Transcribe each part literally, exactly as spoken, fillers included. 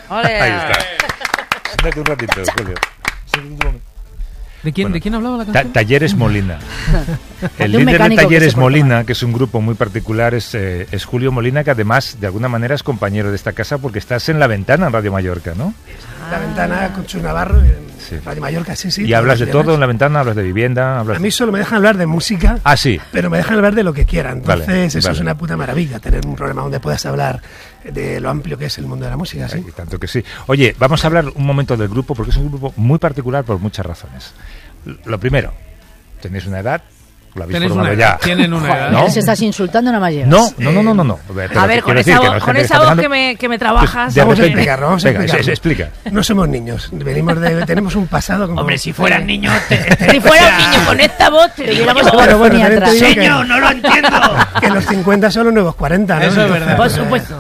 ¡Ole! Ahí está. Siéntate un ratito, Julio. ¿De quién, Bueno, ¿De quién hablaba la Ta- canción? Talleres Molina. El De un líder de mecánico que Talleres se porta Molina, mal. que es un grupo muy particular, es, eh, es Julio Molina, que además, de alguna manera, es compañero de esta casa porque estás en La Ventana, en Radio Mallorca, ¿no? La Ventana con Chus Navarro en Sí. Radio Mallorca, sí, sí. Y todos hablas de los todo viernes. en La Ventana, hablas de vivienda, hablas A mí solo me dejan hablar de música, Ah, sí. pero me dejan hablar de lo que quieran. Entonces, Vale, eso vale. es una puta maravilla, tener un programa donde puedas hablar de lo amplio que es el mundo de la música, ¿sí? Y tanto que sí. Oye, vamos a hablar un momento del grupo, porque es un grupo muy particular por muchas razones. L- Lo primero, tenéis una edad, lo habéis Tenéis formado una ya. edad, tienen una edad. ¿No? Si estás insultando, nada más llegas. No, no, no, no, no. no. Te lo A ver, quiero con decir esa que voz, no es con gente esa está voz dejando- que me, que me trabajas. De Vamos a repente- explicarlo, vamos a Venga, explicarlo. se- se explica. No somos niños, venimos de, tenemos un pasado como... Hombre, si fueran niños, te- si fuera un niño con esta voz, te Tuviéramos digo, Bueno, bueno, Ni también te atrás. digo que- señor, no lo entiendo. que los cincuenta son los nuevos cuarenta, ¿no? Eso es verdad. Por pues, supuesto.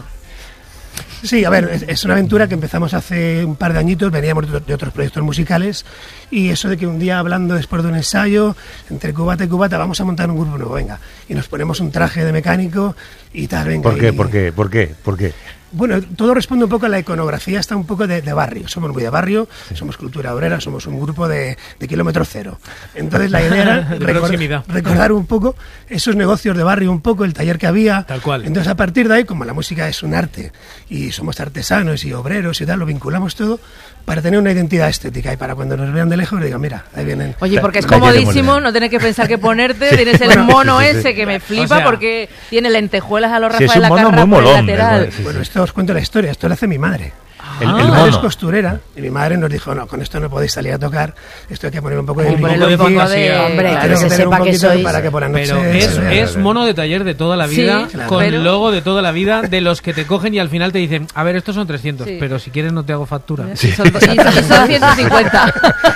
Sí, a ver, es, es una aventura que empezamos hace un par de añitos, veníamos de, de otros proyectos musicales y eso de que un día hablando después de un ensayo, entre cubata y cubata, vamos a montar un grupo nuevo, venga, y nos ponemos un traje de mecánico y tal, venga. ¿Por qué? y- ¿Por qué? ¿Por qué? ¿Por qué? Bueno, todo responde un poco a la iconografía, está un poco de, de barrio. Somos muy de barrio, somos cultura obrera, somos un grupo de, de kilómetro cero. Entonces la idea era De recor- proximidad. recordar un poco esos negocios de barrio, un poco el taller que había. Tal cual. Entonces a partir de ahí, como la música es un arte y somos artesanos y obreros y tal, lo vinculamos todo para tener una identidad estética y para cuando nos vean de lejos digan, mira, ahí vienen. Oye, porque es Talleres comodísimo, Molina. no tienes que pensar qué ponerte, tienes el Bueno, mono sí, sí, sí. ese que me flipa O sea, porque tiene lentejuelas a los Sí, es Rafael un mono Lacarra muy por el molón, lateral. ¿verdad? Sí, Bueno, sí. esto os cuento la historia, esto lo hace mi madre. El, Ah. el Mi madre es mono. costurera y mi madre nos dijo, no, con esto no podéis salir a tocar, esto hay que poner un poco de Un poco brillo, de fantasía. fantasía. Hombre, Hay que que se tener un sepa que poquito sois... para que por la noche Pero es, se vea. es mono de taller de toda la Sí, vida, claro. con Pero- logo de toda la vida, de los que te cogen y al final te dicen, a ver, estos son trescientos, Sí. pero si quieres no te hago factura. Y son, y son- y son ciento cincuenta.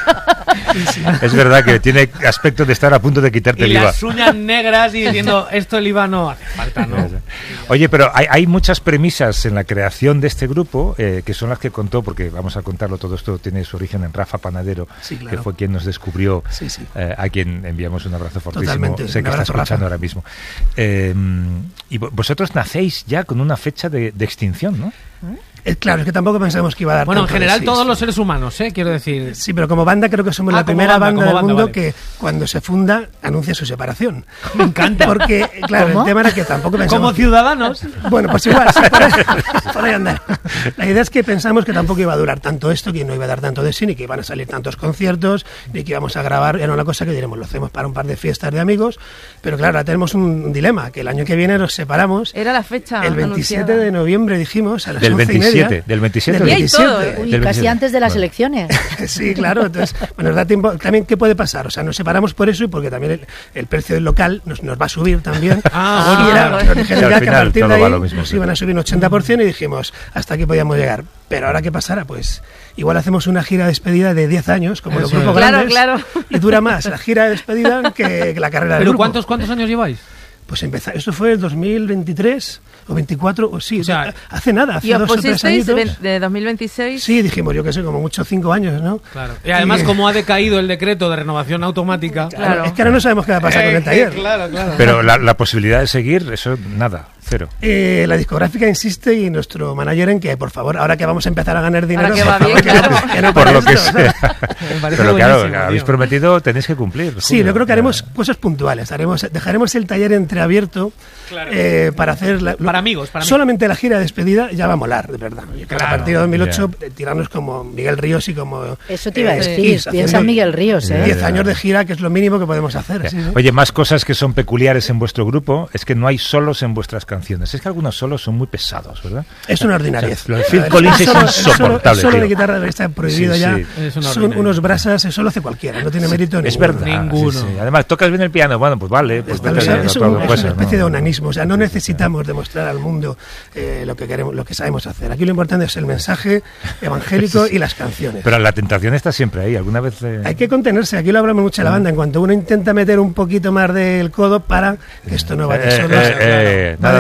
Es verdad que tiene aspecto de estar a punto de quitarte Y el I V A. las uñas negras y diciendo, esto el I V A no hace falta, ¿no? Oye, pero hay, hay muchas premisas en la creación de este grupo eh, que son las que contó, porque vamos a contarlo, todo esto tiene su origen en Rafa Panadero, Sí, claro. que fue quien nos descubrió, Sí, sí. eh, a quien enviamos un abrazo fortísimo. Totalmente, Sé un que está abrazo, escuchando Rafa. ahora mismo. Eh, y vo- vosotros nacéis ya con una fecha de, de extinción, ¿no? Eh, claro, es que tampoco pensamos que iba a dar Bueno, en tanto de general sí, todos sí. los seres humanos, ¿eh? Quiero decir... Sí, pero como banda creo que somos Ah, la como primera banda, banda, como del banda, mundo vale. que cuando se funda anuncia su separación. Me encanta. Porque, claro, ¿Cómo? el tema era que tampoco pensamos... Como ciudadanos. Bueno, pues igual, sí, por ahí, por ahí andar. La idea es que pensamos que tampoco iba a durar tanto esto, que no iba a dar tanto de sí, ni que iban a salir tantos conciertos, ni que íbamos a grabar. Era una cosa que diremos, lo hacemos para un par de fiestas de amigos, pero claro, ahora tenemos un dilema, que el año que viene nos separamos. Era la fecha El veintisiete anunciada. de noviembre dijimos, a las Del once y media. veintisiete, del veintisiete. Del Y hay todo, veintisiete. ¿eh? Uy, Del casi veintisiete. antes de las Vale. elecciones. Sí, claro, entonces, bueno, nos da tiempo. También, ¿qué puede pasar? O sea, nos separamos por eso y porque también el, el precio del local nos, nos va a subir también. Ah, y era, bueno. nos dijeron Y al ya que a final partir todo de va ahí lo mismo, nos sí. iban a subir un ochenta por ciento y dijimos, hasta aquí podíamos llegar. Pero ahora, ¿qué pasará? Pues igual hacemos una gira de despedida de diez años, como los Eso grupos es. Claro, grandes, claro. y dura más la gira de despedida que, que la carrera del ¿Pero grupo. cuántos, cuántos años lleváis? Pues empezar, esto fue el dos mil veintitrés o veinticuatro, o sí, O sea, hace nada, hace ¿Y os dos o tres pusisteis añitos. de dos mil veintiséis? Sí, dijimos, yo qué sé, como mucho cinco años, ¿no? Claro. Y además, Y- como ha decaído el decreto de renovación automática... Claro. Es que ahora no sabemos qué va a pasar con el Eh, taller. Claro, claro. Pero la, la posibilidad de seguir, eso nada, cero. Eh, la discográfica insiste y nuestro manager en que, por favor, ahora que vamos a empezar a ganar dinero, Ahora que por va favor, bien, que no- claro. que no Por para lo que esto, ¿sabes? sea. Me parece Pero claro, buenísimo, habéis tío. prometido, tenéis que cumplir. Sí, Julio. yo creo que haremos cosas puntuales. Haremos, dejaremos el taller entreabierto Claro. eh, para hacer... la- lo- Para amigos, para amigos. Solamente la gira de despedida ya va a molar, de verdad. Y que Claro, a partir de dos mil ocho, eh, tirarnos como Miguel Ríos y como... Eso te iba a eh, decir. Kiss, Piensa en haciendo Miguel Ríos, ¿eh? diez años de gira, que es lo mínimo que podemos hacer. sí, sí. Oye, más cosas que son peculiares en vuestro grupo es que no hay solos en vuestras canciones. Es que algunos solos son muy pesados, ¿verdad? Es una ordinariez. O sea, lo de Phil El Collins es solo- el insoportable, solo- el solo tío. de guitarra está prohibido Sí, ya. sí. Es una Son ordinaria. unos brasas, eso lo hace cualquiera, no tiene mérito Es ninguno. verdad. Ninguno. sí, sí. Además, tocas bien el piano, bueno, pues vale. Pues Está- vete o sea, bien, es, no un- todo es puede una ser, especie ¿no? de onanismo, o sea, no necesitamos demostrar al mundo eh, lo que queremos, lo que sabemos hacer. Aquí lo importante es el mensaje evangélico y las canciones. Pero la tentación está siempre ahí. ¿Alguna vez...? eh, Hay que contenerse, aquí lo hablamos mucho en la banda, en cuanto uno intenta meter un poquito más del codo, para que esto no vaya Eh, solo. eh, eh, va nada de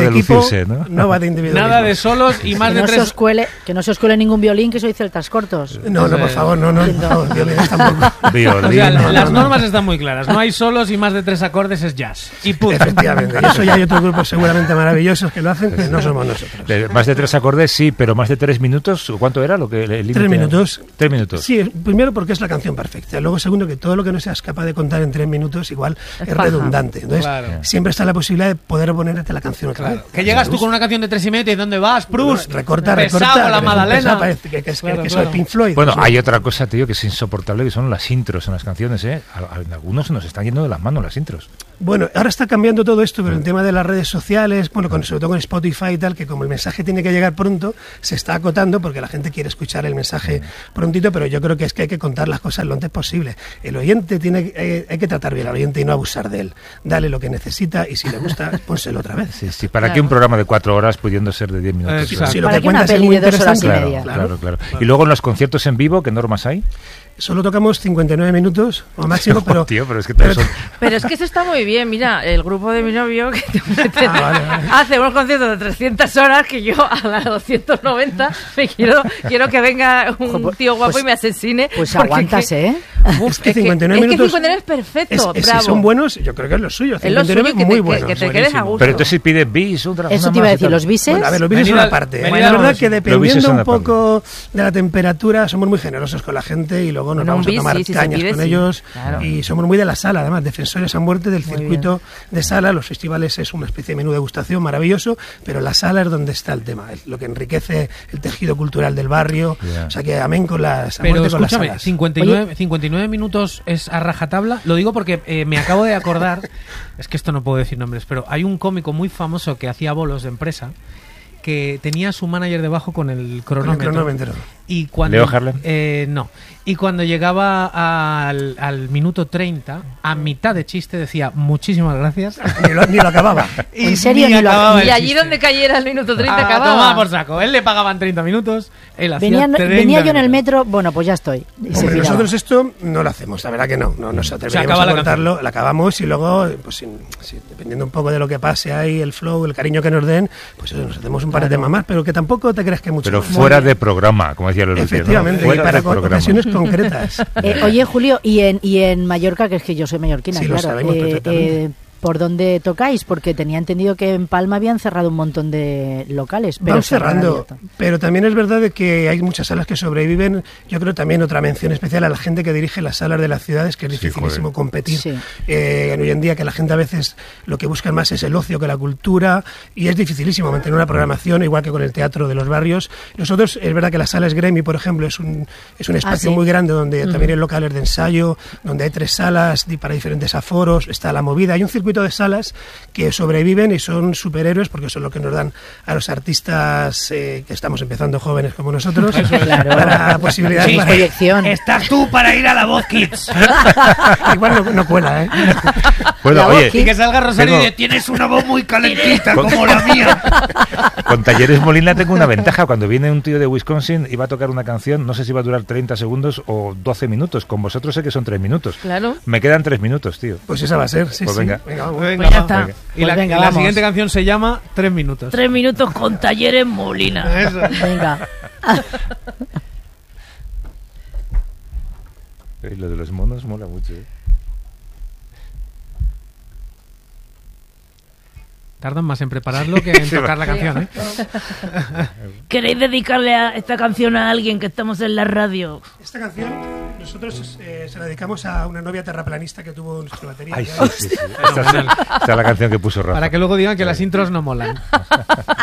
de equipo, lucirse, ¿no? no va de individualismo. Nada de solos y más que, de no se tres. os cuele, que no se os cuele ningún violín, que soy celtas cortos. No, no, por favor, no, no, no, violines tampoco. Violín, O sea, no, las no, no. normas están muy claras. No hay solos y más de tres acordes es jazz. Y punto. Efectivamente, y eso ya hay otros grupos seguramente maravillosos que lo hacen, que no somos nosotros. De- más de tres acordes, sí, pero más de tres minutos, ¿cuánto era lo que el límite? Tres minutos. Tres minutos. Sí, primero porque es la canción perfecta. Luego, segundo, que todo lo que no seas capaz de contar en tres minutos igual es, paja. redundante. Entonces, Claro. siempre está la posibilidad de poder ponerte la canción otra vez. Que llegas tú con una canción de tres y medio y ¿dónde vas, Proust? Recorta, Pesado recorta. con la que eres un Madalena. pesado, parece que, que es, que- Claro, que claro. soy Pink Floyd. Bueno, Pues, hay otra cosa, tío, que es insoportable, que son las intros en las canciones, ¿eh? A- a- En algunos se nos están yendo de las manos las intros. Bueno, ahora está cambiando todo esto, pero el tema de las redes sociales, bueno, con, sobre todo con Spotify y tal, que como el mensaje tiene que llegar pronto, se está acotando porque la gente quiere escuchar el mensaje prontito, pero yo creo que es que hay que contar las cosas lo antes posible. El oyente tiene, eh, hay que tratar bien al oyente y no abusar de él. Dale lo que necesita y si le gusta, pónselo otra vez. Sí, sí, ¿para Claro. qué un programa de cuatro horas pudiendo ser de diez minutos? Exacto. Si lo ¿Para que qué una cuentas es peli muy de dos horas y interesante, media? Claro, claro, claro. Y luego en los conciertos en vivo, ¿qué normas hay? Solo tocamos cincuenta y nueve minutos o máximo, pero... Tío, pero es que todos son... Pero es que eso está muy bien. Mira, el grupo de mi novio que te mete- Ah, vale, vale. hace unos conciertos de trescientas horas que yo a las doscientas noventa me quiero, quiero que venga un Ojo, pues- tío guapo pues- y me asesine. Pues porque aguantas, que- ¿eh? Uf, Es que cincuenta y nueve es que minutos cincuenta y nueve es perfecto, Es, es- bravo. si son buenos, yo creo que es lo suyo. Es lo cincuenta y suyo nueve que te, muy que- buenos. que te quedes a buenísimo. gusto. Pero entonces si pide bis, otra Eso una te iba a más y decir, tal. los bises. Bueno, a ver, los vídeos Venid son al- una parte. venid Bueno, la al verdad bolso. que Los bises dependiendo son un una parte. poco de la temperatura, somos muy generosos con la gente y luego nos Bueno, vamos un a tomar bis, sí, si se cañas pide, con sí. ellos. Claro. Y somos muy de la sala, además, defensores a muerte del Muy circuito de sala. Los festivales es una especie de menú de degustación maravilloso, pero la sala es donde está el tema, es lo que enriquece el tejido cultural del barrio. Ya. O sea que amén con las, a Pero muerte con las escúchame, salas. cincuenta y nueve, cincuenta y nueve minutos es a rajatabla. Lo digo porque eh, me acabo de acordar, es que esto no puedo decir nombres, pero hay un cómico muy famoso que hacía bolos de empresa que tenía a su manager debajo con el Con el cronómetro. cronómetro. Y cuando, ¿Leo Harlem? eh, no. Y cuando llegaba al, al minuto treinta, a mitad de chiste decía muchísimas gracias. Ni lo, ni lo acababa. Y ¿En serio? ni Ni lo- acababa el Y allí chiste. donde cayera el minuto treinta Ah, acababa. tomaba por saco. Él le pagaban treinta minutos, él hacía Venía, treinta venía yo en el minutos. metro, bueno, pues ya estoy. Y se Hombre, piraba. nosotros esto no lo hacemos, la verdad que no, no nos atreveríamos acaba a la cortarlo, la acabamos y luego, pues sin- sin- dependiendo un poco de lo que pase ahí, el flow, el cariño que nos den, pues eso, nos hacemos un par de temas más, pero que tampoco te creas que mucho Pero más. fuera de programa, como decía Lolo. Efectivamente, y Fuera para de con- programa. ocasiones concretas. Eh, oye, Julio, y en, y en Mallorca, que es que yo soy mallorquina, Sí, lo claro. sabemos eh, perfectamente. eh, ¿por dónde tocáis? Porque tenía entendido que en Palma habían cerrado un montón de locales. Pero Van se habrán cerrando, abierto. pero también es verdad de que hay muchas salas que sobreviven. Yo creo también otra mención especial a la gente que dirige las salas de las ciudades, que es Sí, dificilísimo joder. competir. Sí. Eh, hoy en día que la gente a veces lo que busca más es el ocio que la cultura y es dificilísimo mantener una programación, igual que con el teatro de los barrios. Nosotros, es verdad que la sala Esgremi, por ejemplo, es un, es un espacio sí. muy grande donde también hay locales de ensayo, donde hay tres salas di- para diferentes aforos, está la movida. Hay un circuito de salas que sobreviven y son superhéroes porque son lo que nos dan a los artistas eh, que estamos empezando jóvenes como nosotros Claro. para la posibilidad Sí, para- proyección. Estás tú para ir a la Voz Kids. igual no, no cuela, ¿eh? Bueno, La oye, voz Y que salga Rosario Tengo- y dice, tienes una voz muy calentita Con- como la mía. con Talleres Molina tengo una ventaja. Cuando viene un tío de Wisconsin y va a tocar una canción, no sé si va a durar treinta segundos o doce minutos. Con vosotros sé que son tres minutos. Claro. Me quedan tres minutos, tío. Pues esa va a ser, sí, Pues sí. venga. vamos. Venga, Pues ya va. está. Venga. Y la, Pues venga, y la vamos. siguiente canción se llama Tres minutos. Tres minutos con Talleres Molina. Eso. Venga. Eh, Lo de los monos mola mucho, ¿eh? Tardan más en prepararlo que en tocar la canción, ¿eh? ¿Queréis dedicarle a esta canción a alguien que estamos en la radio? Esta canción nosotros eh, se la dedicamos a una novia terraplanista que tuvo nuestra batería. Ay, sí, sí, sí. Esta, es, esta es la canción que puso Rafa. Para que luego digan que las intros no molan.